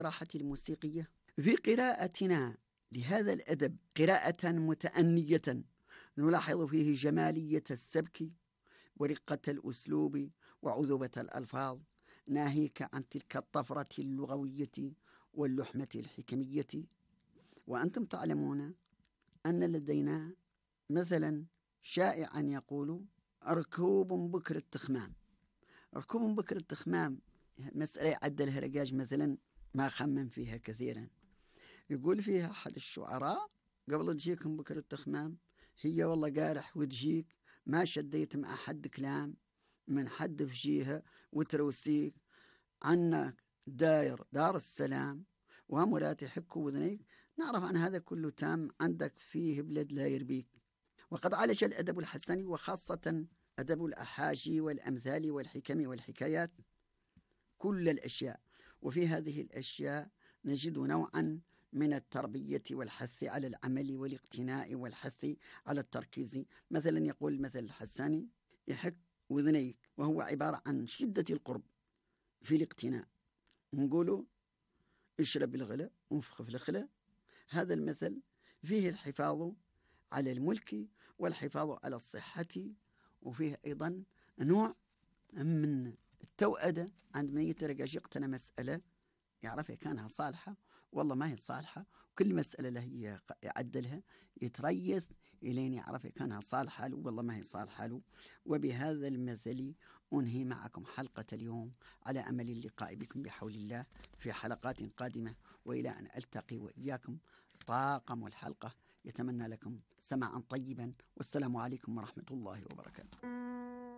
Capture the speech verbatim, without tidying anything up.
راحة الموسيقية في قراءتنا لهذا الأدب قراءة متأنية نلاحظ فيه جمالية السبك ورقة الأسلوب وعذوبة الألفاظ، ناهيك عن تلك الطفرة اللغوية واللحمة الحكمية. وأنتم تعلمون أن لدينا مثلا شائعا يقول ركوب بكر التخمام. ركوب بكر التخمام مسألة عدلها رجاج مثلا ما خمم فيها كثيرا. يقول فيها أحد الشعراء قبل تجيكم بكر التخمام هي والله قارح وتجيك ما شديت مع حد كلام من حد في جيها وتروسيك عنك داير دار السلام وامراتي حكوا وذنيك. نعرف أن هذا كله تام عندك فيه بلد لا يربيك. وقد عالج الأدب الحسني وخاصة أدب الأحاجي والأمثال والحكم والحكايات كل الأشياء، وفي هذه الأشياء نجد نوعا من التربية والحث على العمل والاقتناء والحث على التركيز. مثلا يقول المثل الحساني يحك وذنيك، وهو عبارة عن شدة القرب في الاقتناء. نقوله اشرب الغلاء وانفخ في الخلاء. هذا المثل فيه الحفاظ على الملك والحفاظ على الصحة، وفيه أيضا نوع من التوأدة عندما يترجى يقتنى مسألة يعرف كانها صالحة والله ما هي صالحة، وكل مسألة له يعدلها يتريث إلين يعرف كانها صالحة له والله ما هي صالحة له. وبهذا المثل أنهي معكم حلقة اليوم على أمل اللقاء بكم بحول الله في حلقات قادمة، وإلى أن ألتقي وإياكم طاقم الحلقة يتمنى لكم سماعا طيبا، والسلام عليكم ورحمة الله وبركاته.